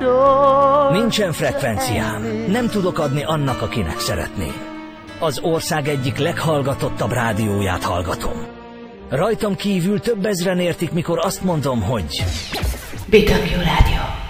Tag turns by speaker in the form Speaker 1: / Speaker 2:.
Speaker 1: Nincsen frekvenciám, nem tudok adni annak, akinek szeretném. Az ország egyik leghallgatottabb rádióját hallgatom. Rajtam kívül több ezren értik, mikor azt mondom, hogy...
Speaker 2: BW Rádió.